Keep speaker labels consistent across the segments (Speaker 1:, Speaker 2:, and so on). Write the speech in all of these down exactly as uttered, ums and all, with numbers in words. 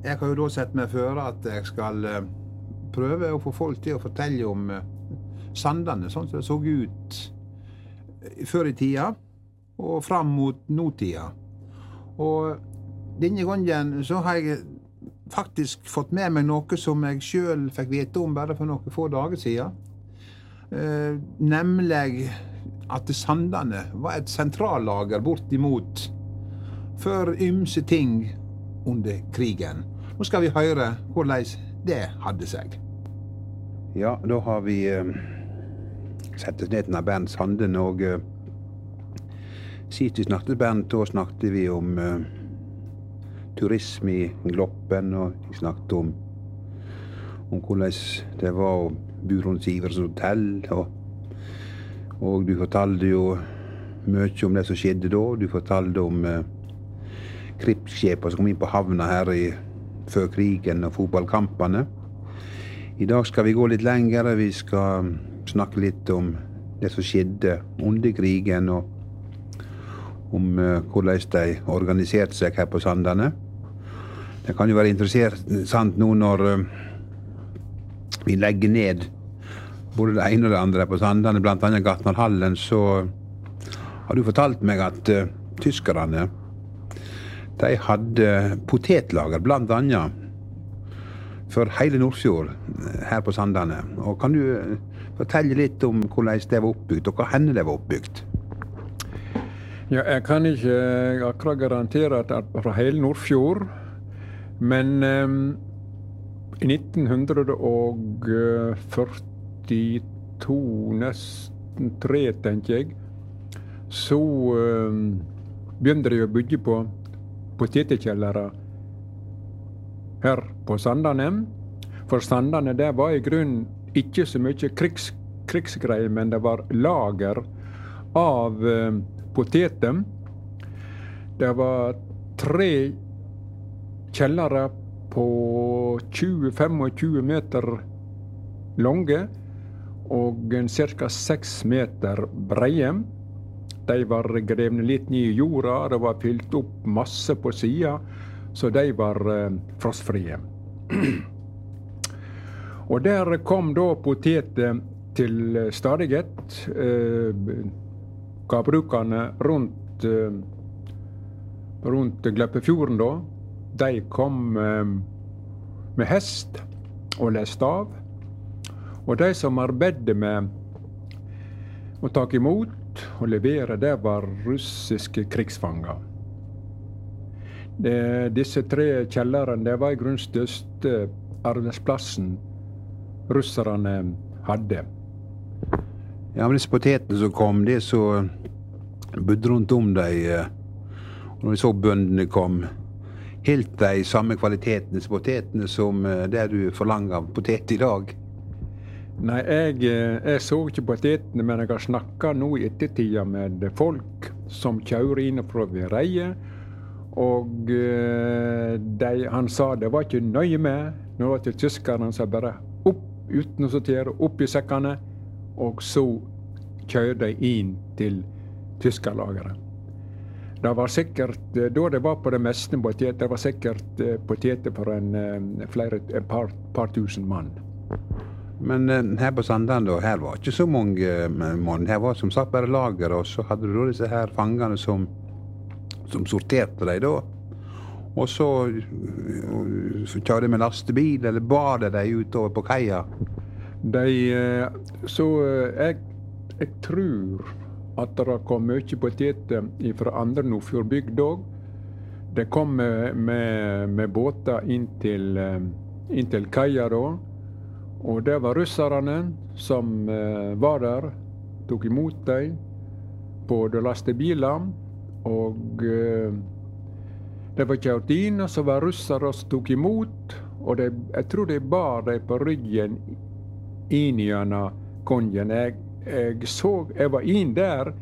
Speaker 1: jeg har jo da sett meg før at jeg skal uh, prøve å få folk til å fortelle om uh, Sandane, sånn som det så ut uh, før i tida, og fram mot nåtida. Og denne gangen så har jeg faktisk fått med meg noe som jeg selv fikk vite om bare for noen få dager siden. Uh, nemlig at Sandane var et sentrallager bortimot for ymse ting under krigen. Nå skal vi høre hvordan det hadde seg. Ja, da har vi uh, sett oss ned til Bernt Sanden, og uh, sist vi snakket Bernt, da snakket vi om uh, turisme i Gloppen, og vi snakket om, om hvordan det var å bo rundt Sivertsens hotell, og, og du fortalte jo mye om det som skjedde da. Du fortalte om uh, krigsskipene som kom inn på havna her i, før krigen og fotballkampene. I dag skal vi gå litt lenger. Vi skal snakke litt om det som skjedde under krigen, og om uh, hvordan de organiserte seg her på Sandane. Det kan jo være interessant nå når uh, vi legger ned både det ene og det andre på Sandane, blant annet Gartnerhallen, så har du fortalt meg at uh, tyskerne de hadde potetlager, blant annet, for hele Nordfjord her på Sandane. Og kan du fortelle litt om hvordan det var oppbygd, og hva henne det var oppbygd?
Speaker 2: Ja, jeg kan ikke akkurat garantere at det var fra hele Nordfjord, men um, i nitten førtito, nesten tre, tenker jeg, så um, begynte de å bygge på potetekjellere her på Sandane. For Sandane, det var i grunnen ikke så mye krigs, krigsgreier, men det var lager av uh, poteter. Det var tre kjellere på tjue til tjuefem meter lange og ca. seks meter breie. De var grevne litt ned i jorda, det var fylt opp masse på sida, så de var uh, frostfrie. Og der kom da poteter til stadighet. Uh, Gårdbrukerne rundt, uh, rundt Gleppefjorden da, de kom uh, med hest og lest av. Og de som arbeidet med å ta imot og levere, det var russiske krigsfanger. Det, disse tre kjellerne, det var i grunnen største arbeidsplassen russerne hadde.
Speaker 1: Ja, men disse potetene som kom, det så bodde rundt om deg, og når vi så bøndene kom, helt de samme kvalitetene til potetene som det du forlanger av potet i dag?
Speaker 2: Nei, jeg, jeg så ikke potetene, men jeg har snakket nå i ettertida med folk som kjører inn fra Vireie, og de, han sa det var ikke nøye med, nå var det tyskerne som bare opp, uten å sortere, opp i sekkene, og så kjører de inn til tyskerlageret. Det var sikkert, da det var på det meste potet, det var sikkert poteter for en, flere, et par, par tusen mann.
Speaker 1: Men uh, her på Sandane da, her var ikke så mange uh, mann. Her var som sagt bare lager, og så hadde du da disse her fangene som, som sorterte deg da. Og så, uh, så kjørte de med lastebil, eller bar de deg utover på kaia?
Speaker 2: De, uh, så uh, jeg, jeg tror at det kom mye poteter fra andre Nordfjordbygd òg. Det kom med, med, med båter inn til, uh, inn til kaia da. Og det var russerne som eh, var der, tok imot dem på de lastebiler, og eh, det var kjørt inn, og så var russere som tok imot, og de, jeg tror de bar dem på ryggen inn gjennom kongen. Jeg, jeg så, jeg var inn der,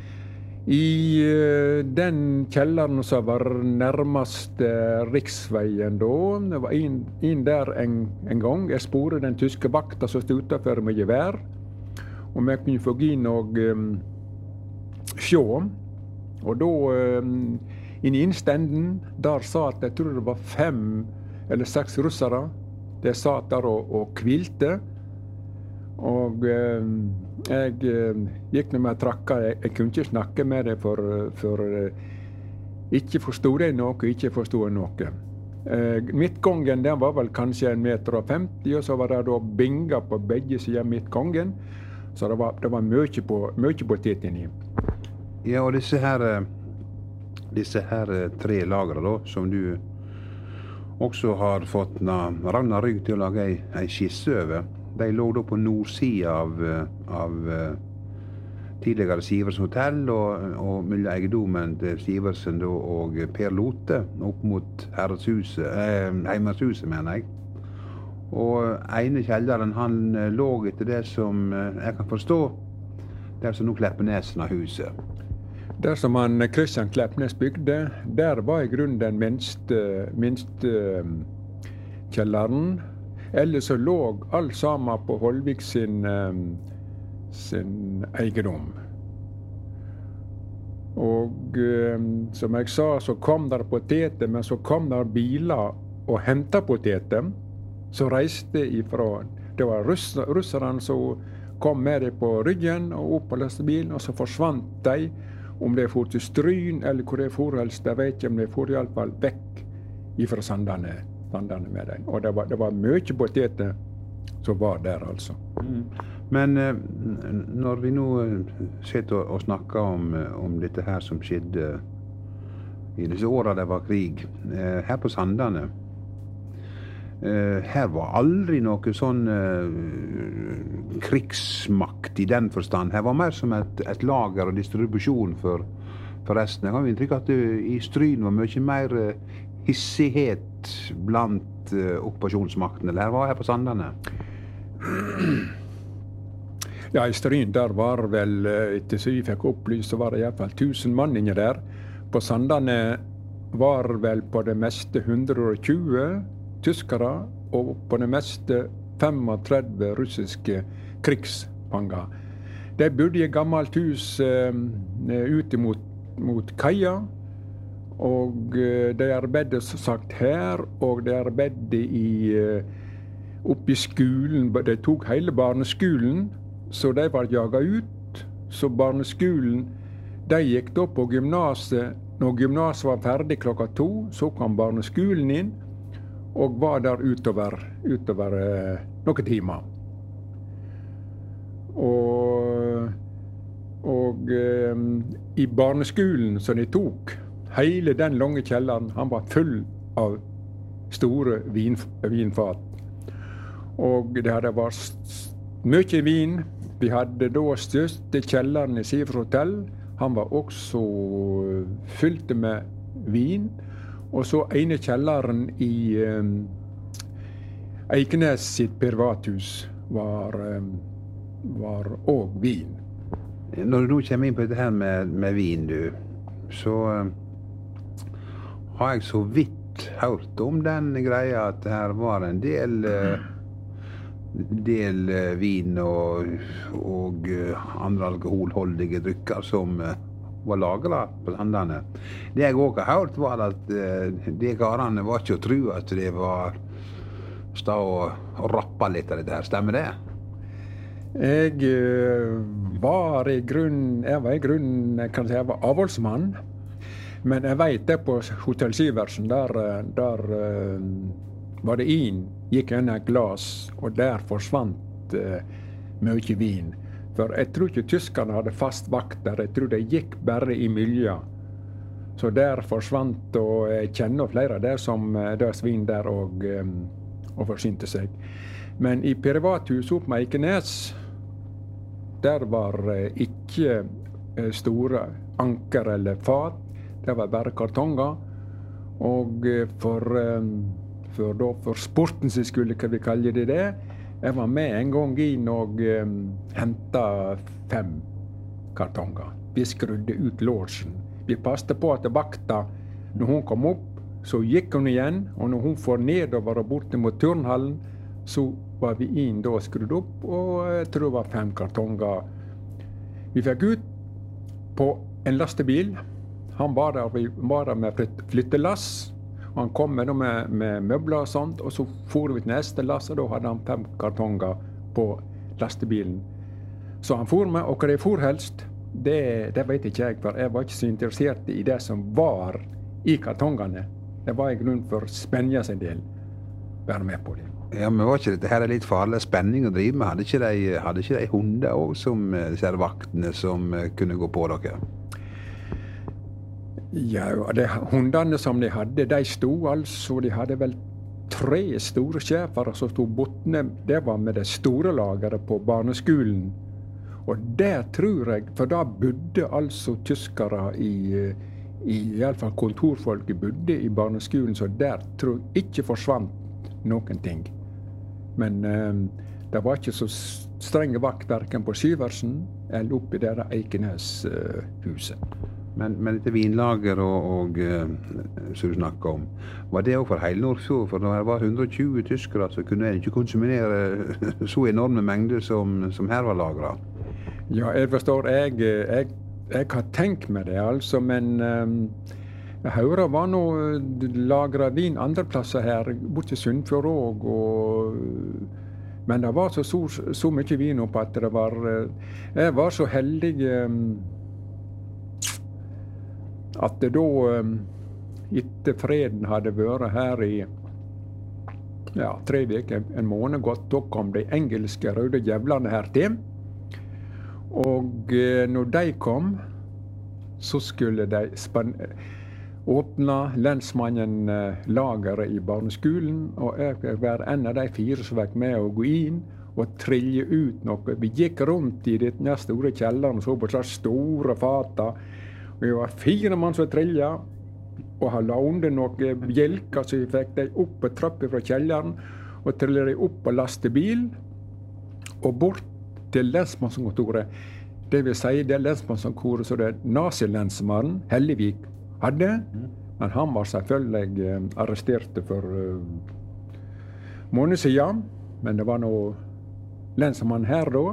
Speaker 2: i uh, den kjelleren som var nærmest uh, riksveien da. Jeg var inn, inn der en, en gang. Jeg sporet den tyske vakta som stod utenfor med gevær. Og vi kunne få inn og um, sjå. Og da, um, inn i innstenden, der sa at jeg tror det var fem eller seks russere. De satt der og, og hvilte. Og eh, jeg eh, gikk når jeg trakka. Jeg, jeg kunne ikke snakke med dem, for, for eh, ikke forstod jeg noe, ikke forstod jeg noe. Eh, midtgangen den var vel kanskje en meter og femti, og så var det da binger på begge sider midtgangen. Så det var, det var mye på, mye på teten i.
Speaker 1: Ja, og disse her, disse her tre lagre da, som du også har fått Ragnar Rygg til å lage ei, ei skisse over, de lå da på nordsida av, av tidligere Sivertsen hotell, og, og mellom eiendommen til Sivertsen da, og Per Lote, opp mot herredshuset, eh, heimanshuset, mener jeg. Og ene kjelleren, han lå etter det som jeg kan forstå, der som nå Kleppnesen har huset.
Speaker 2: Der som han Kristian Kleppnes bygde, der var i grunnen den minste, minste kjelleren. Ellers så lå alt sammen på Holvik sin, sin eiendom. Og som jeg sa, så kom der poteter, men så kom der biler og hentet poteter. Så reiste ifra, det var russ, russerne som kom med dem på ryggen og opp på lastebilen, og så forsvant de. Om de for til Stryn eller hvor de for helst, jeg vet ikke, om de for i alle fall vekk ifra Sandane, Sandane med dem. Og det var, det var mye poteter som var der, altså.
Speaker 1: Mm. Men eh, når vi nå sitter og, og snakker om, om dette her som skjedde i disse årene det var krig, eh, her på Sandane, Uh, her var aldri noe sånn uh, krigsmakt i den forstand. Her var mer som et, et lager og distribusjon for, for resten. Jeg har inntrykk at uh, i Stryn var mye mer uh, hissighet blant uh, okkupasjonsmakten. Eller her var her på Sandane?
Speaker 2: Ja, i Stryn der var vel, etter så vi fikk opplyst, så var det i hvert fall tusen mann inni der. På Sandane var vel på det meste hundre og tjue tyskere, og på det meste trettifem russiske krigsfanger. De bodde i et gammelt hus eh, ute mot, mot kaia, og eh, de arbeidet som sagt her, og de arbeidet i, eh, oppe i skolen. De tok hele barneskolen, så de var jaget ut. Så barneskolen, de gikk da på gymnaset. Når gymnaset var ferdig klokka to, så kom barneskolen inn, og var der utover, utover eh, noen timer. Og, og eh, i barneskolen som de tok, hele den lange kjelleren, han var full av store vin, vinfat. Og det hadde vært mye vin. Vi hadde da største kjelleren i Sivertsen hotell. Han var også fylt med vin. Og så ene kjelleren i um, Eikenes sitt privathus var, um, var også vin.
Speaker 1: Når du nå kommer inn på dette her med, med vin, du, så um, har jeg så vidt hørt om den greia at her var en del, uh, del uh, vin og, og uh, andre alkoholholdige drykker som uh, var lagret på Sandane. Det jeg også har hørt var at uh, de karene var ikke å tro at de var stå og, og rappa litt av dette her. Stemmer det?
Speaker 2: Jeg uh, var i grunn, jeg var i grunn, jeg kan si jeg var avholdsmann, men jeg vet det på Hotell Sivertsen, der, der uh, var det inn, gikk inn et glas, og der forsvant uh, mye vin. For jeg tror ikke tyskerne hadde fast vakt der, jeg tror de gikk bare i miljø. Så der forsvant, og jeg kjenner flere der som døs vin der og, og forsynte seg. Men i privathuset opp med Eikenes, der var ikke store anker eller fat, det var bare kartonger. Og for, for, da, for sporten som skulle, hva vi kaller det det, jeg var med en gang inn og um, hentet fem kartonger. Vi skrudde ut låsen. Vi passte på at vakta, når hun kom opp, så gikk hun igjen. Og når hun får nedover og borte mot turnhallen, så var vi inn da og skrudde opp, og jeg tror det var fem kartonger. Vi fikk ut på en lastebil. Han var der, vi var der med flyttelass, Han kom med, med, med møbler og sånt, og så for vi til neste lass, og da hadde han fem kartonger på lastebilen. Så han for med, og hva det for helst, det, det vet ikke jeg, for jeg var ikke så interessert i det som var i kartongene. Det var i grunnen for Spenja sin del, være med på det.
Speaker 1: Ja, men var ikke dette her litt farlig spenning å drive med? Hadde ikke de, hadde ikke de hunder også, som disse her vaktene som kunne gå på dere?
Speaker 2: Ja, de hundene som de hadde, de stod altså, de hadde vel tre store schæfere som stod bortne. Det var med det store lageret på barneskolen. Og der tror jeg, for da bodde altså tyskere i, i, i alle fall kontorfolket bodde i barneskolen, så der tror jeg ikke forsvant noen ting. Men eh, det var ikke så strenge vakt hverken på Syversen eller oppe i det Eikenes-huset. Eh,
Speaker 1: men, men dette vinlager og, og uh, som du snakket om, var det også for hele Nordfjord? For når det var hundre og tjue tyskere, så kunne en ikke konsumere så enorme mengder som, som her var lagret.
Speaker 2: Ja, jeg forstår, jeg, jeg, jeg har tenkt med det, altså, men um, jeg hører var noe lagret vin andre plasser her, bort til Sunnfjord også, og men det var så, så, så mye vin opp at det var, jeg var så heldig um, at det da, um, etter freden hadde vært her i ja, tre veker, en måned godt, da kom de engelske røde djevlene her til. Og uh, når de kom, så skulle de span åpne lensmannen uh, lageret i barneskolen, og jeg var en av de fire som var med å gå inn og trille ut noe. Vi gikk rundt i denne store kjelleren og så på sånne store fata. Vi var fire mann som trillet, og han la under noen bjelker, så vi fikk de opp på trappet fra kjelleren, og trillet de opp på lastebil, og bort til lensmannskontoret. Det vil si det lensmannskontoret som det nazilensmannen Hellevik hadde, men han var selvfølgelig eh, arrestert for uh, måneder siden, men det var noe lensmann her da,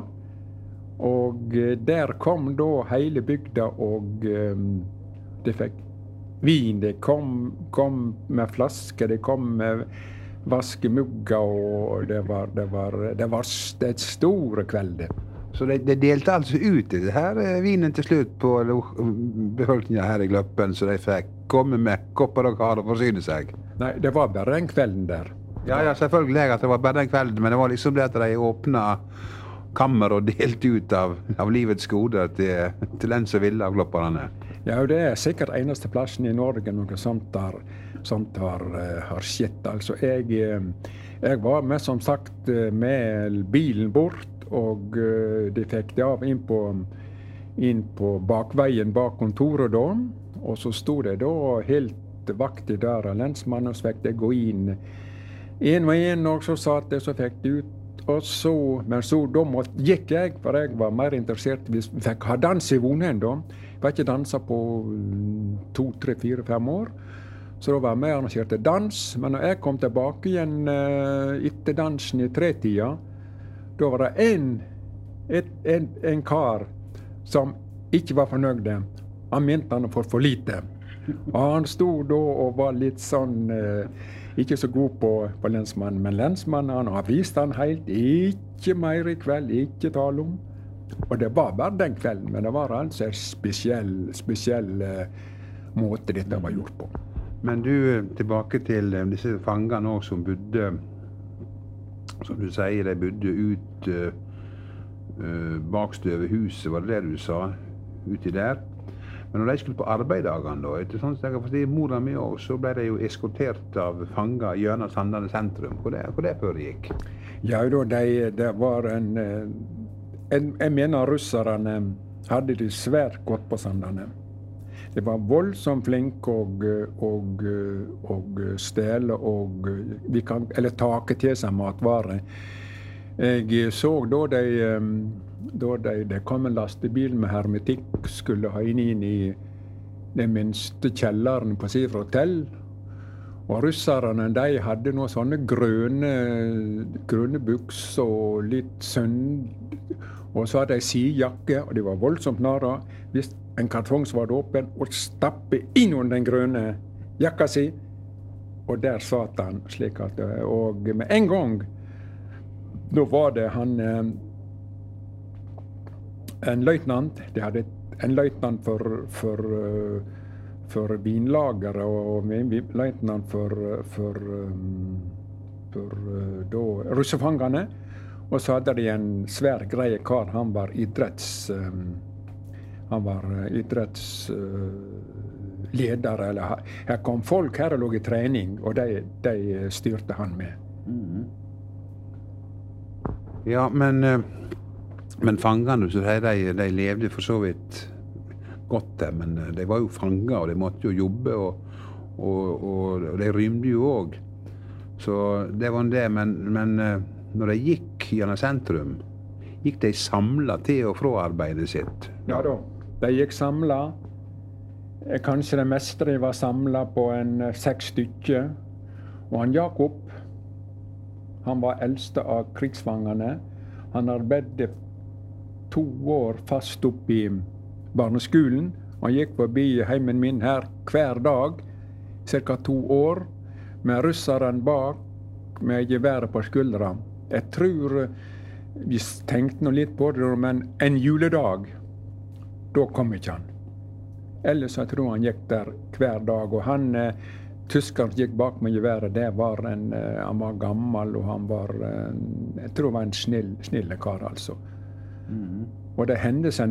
Speaker 2: og uh, der kom da hele bygda, og um, de fikk vin, de kom, kom med flasker, de kom med vaskemugger, og det var, det var, det var det store kvelder.
Speaker 1: Så de, de delte altså ut det her vinen til slutt på befolkningen her i Gløppen, så de fikk komme med kopper og kar og forsyne seg?
Speaker 2: Nei, det var bare den kvelden der.
Speaker 1: Ja, ja, selvfølgelig at det var bare den kvelden, men det var liksom det at de åpnet kammer og delte ut av, av livets goder til, til den som ville av glopperne.
Speaker 2: Ja, og det er sikkert eneste plassen i Norge noe sånt har, sånt har, uh, har skjedd. Altså, jeg, jeg var med, som sagt, med bilen bort, og uh, de fikk det av inn på, inn på bakveien bak kontoret da, og så stod det da helt vaktig der av lensmannen, og så fikk de gå inn en og en, og så satt det, så fikk de ut. Og så, men så da måtte, gikk jeg, for jeg var mer interessert hvis vi fikk ha dans i Vonhen da. Jeg var ikke danset på to, tre, fire, fem år. Så da var jeg med og arrangerte dans. Men når jeg kom tilbake igjen uh, etter dansen i tretida, da var det en, et, en, en kar som ikke var fornøyd. Han mente han for for lite. Og han stod da og var litt sånn... Uh, ikke så god på, på lensmannen, men lensmannen han har vist han helt, ikke mer i kveld, ikke tale om. Og det var bare den kvelden, men det var altså en spesiell, spesiell uh, måte dette var gjort på.
Speaker 1: Men du, tilbake til um, disse fangene også som bodde, som du sier, de bodde ut uh, uh, bakstøve huset, var det det du sa, uti der? Men når de skulle på arbeidagene da, etter sånn som jeg har forstått mora mi også, så ble de jo eskortert av fanger gjennom Sandane sentrum. Hvor det, hvor det foregikk?
Speaker 2: Ja, da, de, det var en, en... Jeg mener russerne hadde det svært godt på Sandane. De var voldsomt flinke og, og, og stjele og vi kan, eller take til seg matvarer. Jeg så da de... Da de, de kom en lastebil med hermetikk, skulle ha inn, inn i den minste kjelleren på Sifra hotell. Og russerne, de hadde noen sånne grønne, grønne bukser og litt sønd. Og så hadde de sidejakke, og de var voldsomt nære. Hvis en kartong var åpen, og stappe inn under den grønne jakka si, og der satt han slik at, og med en gang, da var det han, en løytnant, de hadde en løytnant for, for, for vinlagere, og en løytnant for, for, for da, russefangene, og så hadde de en svær greie kar, han var idretts, han var idrettsleder, eller her kom folk her og lå i trening, og de, de styrte han med.
Speaker 1: Mm. Ja, men, men fangene, så de, de levde for så vidt godt der, men de var jo fanger, og de måtte jo jobbe, og, og, og, og de rymde jo også. Så det var det, men, men når de gikk gjennom sentrum, gikk de samlet til og fra arbeidet sitt?
Speaker 2: Ja da, de gikk samlet. Kanskje det meste de var samlet på en seks stykker. Og han Jakob, han var eldste av krigsfangene. Han arbeidet to år fast opp i barneskolen. Han gikk forbi heimen min her hver dag, cirka to år, med russeren bak, med geværet på skuldra. Jeg tror vi tenkte noe litt på det, men en juledag, da kom ikke han. Ellers jeg tror han gikk der hver dag, og han, eh, tyskeren gikk bak med geværet, det var en, eh, han var gammel, og han var, eh, jeg tror han var en snill, snille kar, altså. Mm. Og det hendte seg